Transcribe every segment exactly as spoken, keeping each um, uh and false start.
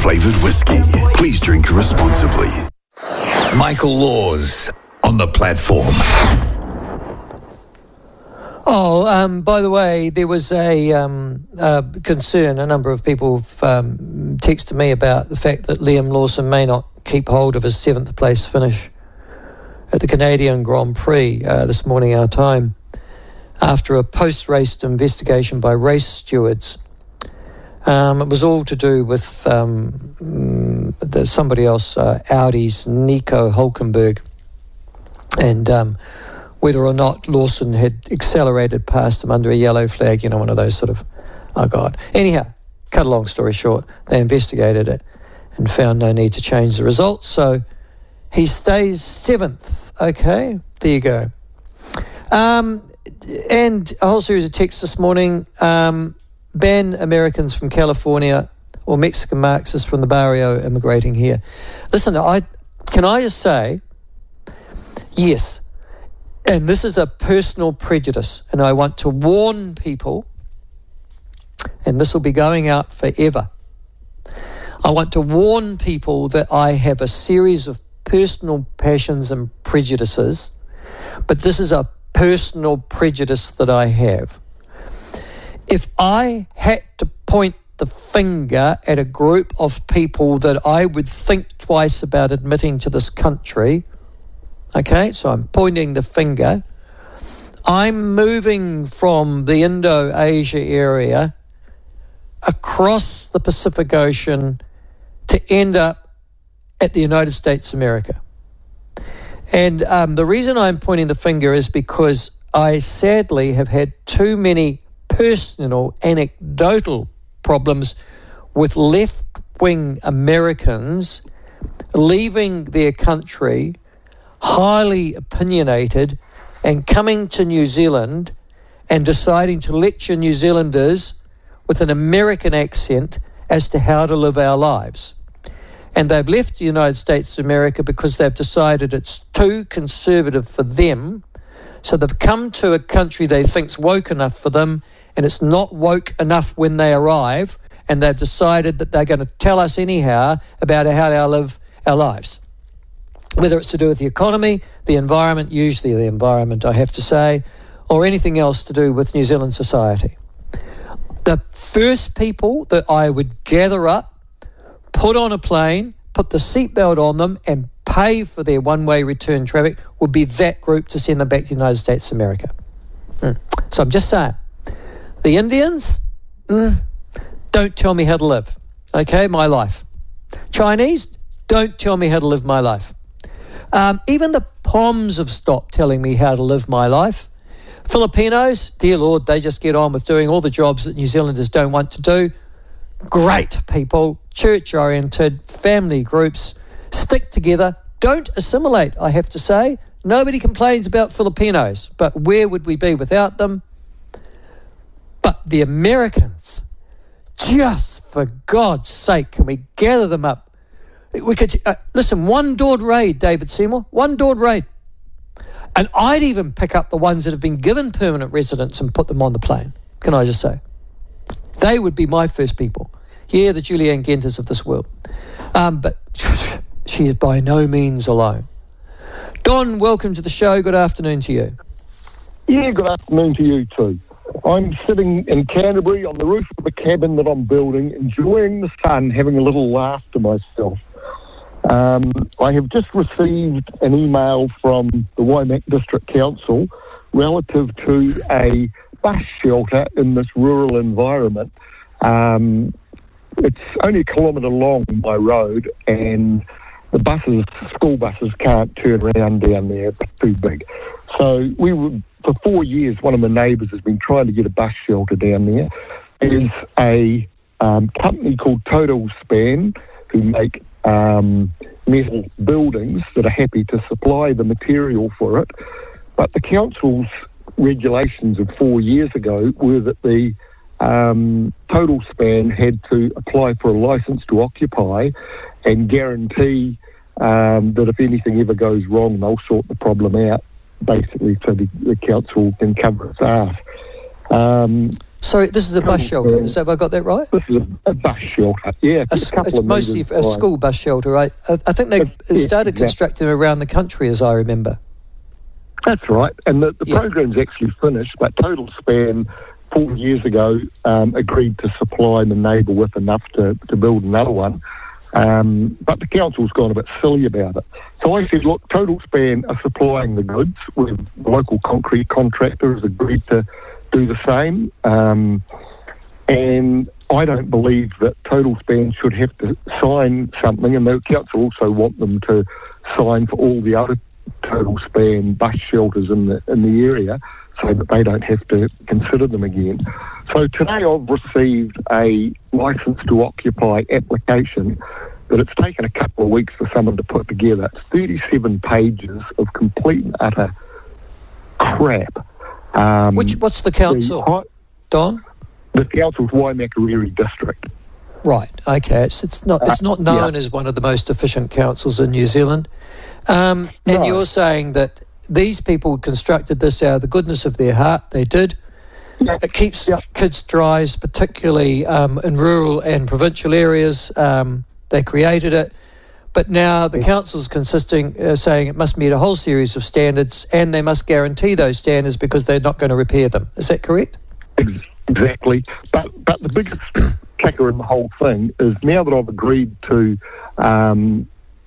flavoured whiskey. Please drink responsibly. Michael Laws on the platform. Oh, um, by the way, there was a um, uh, concern. A number of people have um, texted me about the fact that Liam Lawson may not keep hold of his seventh place finish at the Canadian Grand Prix uh, this morning, our time, after a post-race investigation by race stewards. Um, it was all to do with um, the, somebody else, uh, Audi's Nico Hulkenberg, and um, whether or not Lawson had accelerated past him under a yellow flag, you know, one of those sort of, oh God. Anyhow, cut a long story short, they investigated it and found no need to change the results, so he stays seventh. Okay, there you go. Um, and a whole series of texts this morning. Um, ban Americans from California or Mexican Marxists from the barrio immigrating here. Listen, I can I just say, yes, and this is a personal prejudice, and I want to warn people, and this will be going out forever. I want to warn people that I have a series of personal passions and prejudices, but this is a personal prejudice that I have. If I had to point the finger at a group of people that I would think twice about admitting to this country, okay, so I'm pointing the finger, I'm moving from the Indo-Asia area across the Pacific Ocean to end up at the United States of America. And um, the reason I'm pointing the finger is because I sadly have had too many personal, anecdotal problems with left-wing Americans leaving their country, highly opinionated, and coming to New Zealand and deciding to lecture New Zealanders with an American accent as to how to live our lives. And they've left the United States of America because they've decided it's too conservative for them. So they've come to a country they think's woke enough for them, and it's not woke enough when they arrive, and they've decided that they're going to tell us anyhow about how to live our lives. Whether it's to do with the economy, the environment, usually the environment, I have to say, or anything else to do with New Zealand society. The first people that I would gather up, put on a plane, put the seatbelt on them, and pay for their one-way return traffic would be that group to send them back to the United States of America. Mm. So I'm just saying, the Indians, mm, don't tell me how to live, okay, my life. Chinese, don't tell me how to live my life. Um, even the Poms have stopped telling me how to live my life. Filipinos, dear Lord, they just get on with doing all the jobs that New Zealanders don't want to do. Great people, church-oriented, family groups, stick together, don't assimilate, I have to say. Nobody complains about Filipinos, but where would we be without them? But the Americans, just for God's sake, can we gather them up? We could uh, listen, one doored raid, David Seymour, one doored raid. And I'd even pick up the ones that have been given permanent residence and put them on the plane, can I just say? They would be my first people. Yeah, the Julianne Genters of this world. Um, but she is by no means alone. Don, welcome to the show. Good afternoon to you. Yeah, good afternoon to you too. I'm sitting in Canterbury on the roof of a cabin that I'm building, enjoying the sun, having a little laugh to myself. Um, I have just received an email from the Waimak District Council relative to a bus shelter in this rural environment. Um, it's only a kilometre long by road, and the buses, school buses, can't turn around down there. It's too big. So we were, for four years, one of my neighbours has been trying to get a bus shelter down there. There's a um, company called Total Span who make um, metal buildings that are happy to supply the material for it. But the council's regulations of four years ago were that the um, Total Span had to apply for a licence to occupy and guarantee um, that if anything ever goes wrong, they'll sort the problem out, basically, so the, the council can cover its ass. Um, Sorry, this is a bus shelter. Is that, have I got that right? This is a, a bus shelter, yeah. A, a couple it's of mostly metres a wide. school bus shelter, right? I, I think they Yeah, started exactly. constructing around the country, as I remember. That's right, and the, the Yeah. program's actually finished, but Total Span four years ago um, agreed to supply the neighbour with enough to, to build another one, um, but the council's gone a bit silly about it. So I said, look, Total Span are supplying the goods, with the local concrete contractor has agreed to do the same, um, and I don't believe that Total Span should have to sign something, and the council also want them to sign for all the other Total Span bus shelters in the in the area, so that they don't have to consider them again. So today I've received a licence to occupy application, but it's taken a couple of weeks for someone to put together. It's thirty-seven pages of complete and utter crap. Um, Which what's the council, the, Don? the council's Waimakariri district. Right. Okay. It's it's not it's not known yeah. as one of the most efficient councils in New Zealand. Um, and No. you're saying that these people constructed this out of the goodness of their heart. They did. Yeah. It keeps Yeah. kids dry, particularly um, in rural and provincial areas. Um, they created it. But now the council's consisting, uh, saying it must meet a whole series of standards, and they must guarantee those standards because they're not going to repair them. Is that correct? Ex- Exactly. But but the biggest kicker in the whole thing is now that I've agreed to um,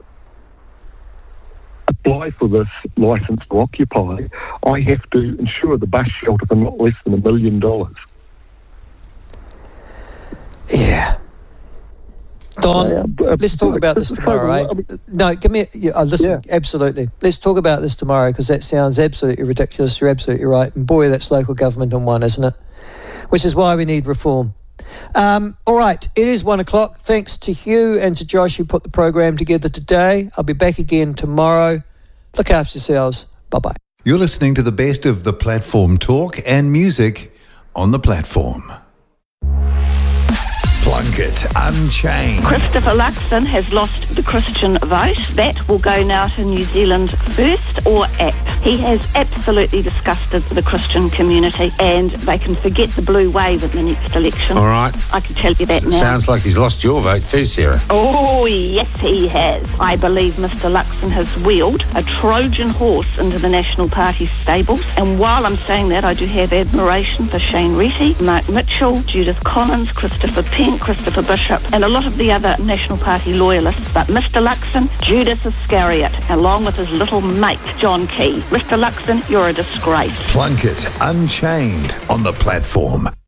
apply for this licence to occupy, I have to insure the bus shelter for not less than a million dollars. Yeah. Don, Yeah, but- let's talk about this tomorrow, eh? I mean- No, give me. Yeah, uh, listen, Yeah. absolutely. Let's talk about this tomorrow because that sounds absolutely ridiculous. You're absolutely right, and boy, that's local government in one, isn't it? Which is why we need reform. Um, all right, it is one o'clock. Thanks to Hugh and to Josh who put the program together today. I'll be back again tomorrow. Look after yourselves. Bye bye. You're listening to the best of the platform talk and music on the platform. Plunkett Unchained. Christopher Luxon has lost the Christian vote. That will go now to New Zealand First or A P. He has absolutely disgusted the Christian community, and they can forget the blue wave at the next election. All right. I can tell you that now. Sounds like he's lost your vote too, Sarah. Oh, yes, he has. I believe Mister Luxon has wheeled a Trojan horse into the National Party stables. And while I'm saying that, I do have admiration for Shane Retty, Mark Mitchell, Judith Collins, Christopher Penn, Christopher Bishop, and a lot of the other National Party loyalists. But Mister Luxon, Judas Iscariot, along with his little mate, John Key. Mister Luxon, you're a disgrace. Plunkett Unchained on the platform.